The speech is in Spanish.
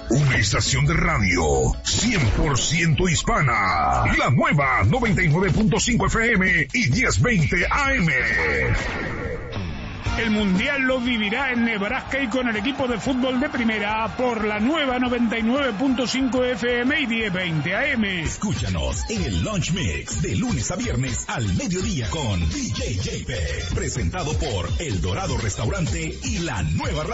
Una estación de radio 100% hispana. La nueva 99.5 FM y 1020 AM. El Mundial lo vivirá en Nebraska y con el equipo de fútbol de primera por la nueva 99.5 FM y 1020 AM. Escúchanos en el Lunch Mix de lunes a viernes al mediodía con DJ JP. Presentado por El Dorado Restaurante y la nueva radio.